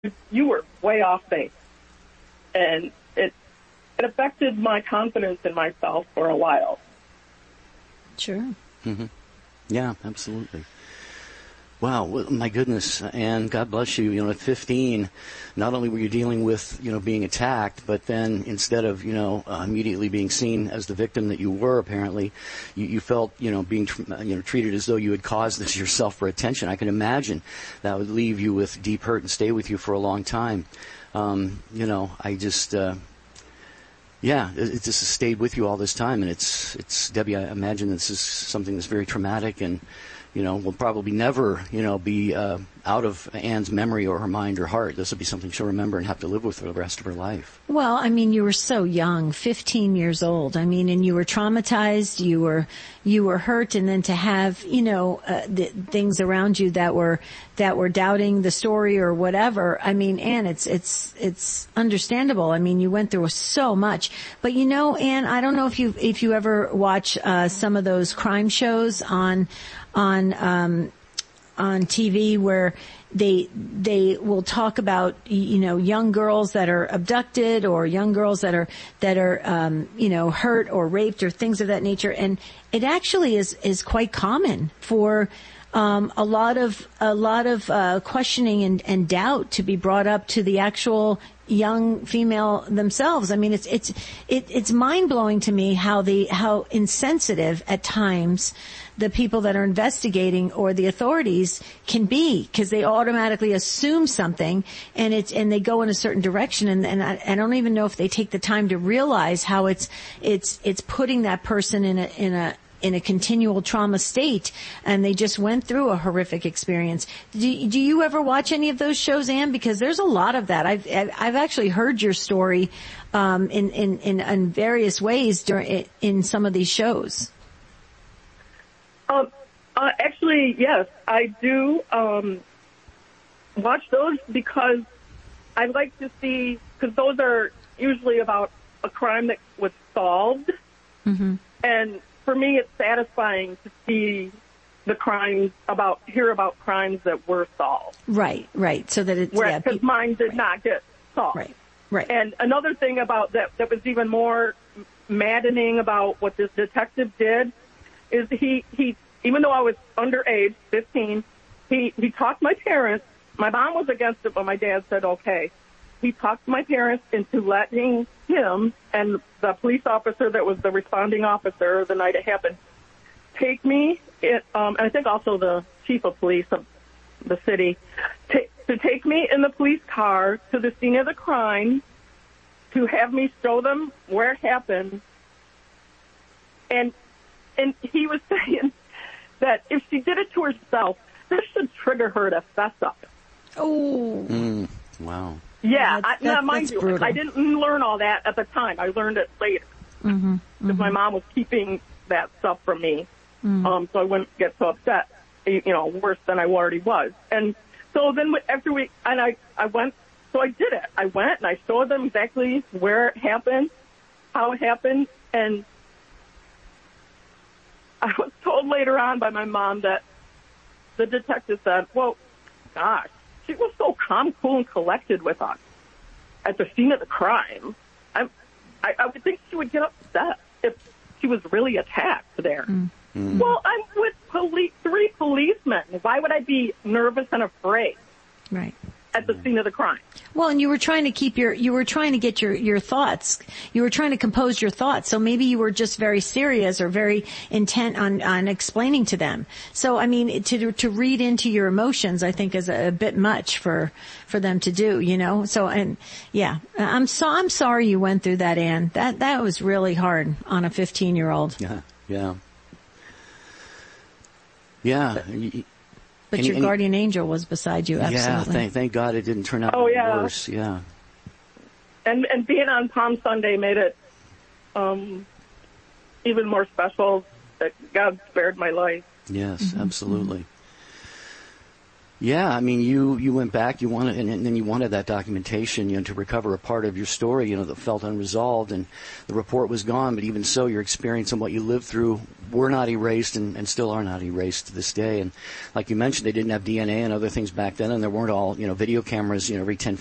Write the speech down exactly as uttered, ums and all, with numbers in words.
you were way off base. And it, it affected my confidence in myself for a while. Sure. Mm-hmm. Yeah, absolutely. Wow, well, my goodness, and God bless you. You know, at fifteen, not only were you dealing with, you know, being attacked, but then instead of, you know, uh, immediately being seen as the victim that you were, apparently, you, you felt, you know, being, you know, treated as though you had caused this yourself for attention. I can imagine that would leave you with deep hurt and stay with you for a long time. Um, you know, I just, uh, yeah, it, it just stayed with you all this time, and it's, it's Debbie. I imagine this is something that's very traumatic and, you know, will probably never, you know, be uh, out of Ann's memory or her mind or heart. This will be something she'll remember and have to live with for the rest of her life. Well, I mean, you were so young, fifteen years old. I mean, and you were traumatized, you were, you were hurt, and then to have, you know, uh, the things around you that were, that were doubting the story or whatever. I mean, Ann, it's, it's, it's understandable. I mean, you went through so much. But you know, Ann, I don't know if you, if you ever watch, uh, some of those crime shows on, on, um, on T V where they, they will talk about, you know, young girls that are abducted or young girls that are, that are, um, you know, hurt or raped or things of that nature. And it actually is, is quite common for, um, a lot of, a lot of, uh, questioning and, and doubt to be brought up to the actual young female themselves. I mean, it's, it's, it, it's mind blowing to me how the, how insensitive at times the people that are investigating or the authorities can be, because they automatically assume something and it's, and they go in a certain direction. And, and I, I don't even know if they take the time to realize how it's, it's, it's putting that person in a, in a, in a continual trauma state, and they just went through a horrific experience. Do, do you ever watch any of those shows, Ann? Because there's a lot of that. I've, I've actually heard your story, um, in, in, in, in various ways during, in some of these shows. Um, uh, actually, yes, I do, um, watch those because I like to see, because those are usually about a crime that was solved. Mm-hmm. And for me, it's satisfying to see the crimes about, hear about crimes that were solved. Right, right. So that it's, Where, yeah. Because mine did not get solved. Right, right. And another thing about that, that was even more maddening about what this detective did is he, he, even though I was underage, fifteen, he, he talked my parents. My mom was against it, but my dad said, okay. He talked my parents into letting him and the police officer that was the responding officer the night it happened take me, it, um, and I think also the chief of police of the city, t- to take me in the police car to the scene of the crime, to have me show them where it happened. And and he was saying that if she did it to herself, this should trigger her to fess up. Oh. Mm, wow. Yeah, that's, I, that's, now, mind you, brutal. I didn't learn all that at the time. I learned it later. Mm-hmm, Because mm-hmm. my mom was keeping that stuff from me. Mm. Um, so I wouldn't get so upset, you know, worse than I already was. And so then after we, and I, I went, so I did it. I went and I showed them exactly where it happened, how it happened, and I was told later on by my mom that the detective said, well, gosh, she was so calm, cool, and collected with us at the scene of the crime. I, I, I would think she would get upset if she was really attacked there. Mm. Mm. Well, I'm with police, three policemen. Why would I be nervous and afraid? Right. At the scene of the crime. Well, and you were trying to keep your, you were trying to get your, your thoughts. You were trying to compose your thoughts. So maybe you were just very serious or very intent on, on explaining to them. So, I mean, to, to read into your emotions, I think is a, a bit much for, for them to do, you know? So, and yeah, I'm so, I'm sorry you went through that, Ann. That, that was really hard on a fifteen year old. Yeah. Yeah. Yeah. But and, your and, guardian angel was beside you, absolutely. Yeah, thank, thank God it didn't turn out oh, yeah. worse. Yeah. And and being on Palm Sunday made it um, even more special that God spared my life. Yes, mm-hmm. absolutely. Yeah, I mean, you, you went back, you wanted, and, and then you wanted that documentation, you know, to recover a part of your story, you know, that felt unresolved, and the report was gone, but even so, your experience and what you lived through were not erased and, and still are not erased to this day. And like you mentioned, they didn't have D N A and other things back then, and there weren't all, you know, video cameras, you know, every ten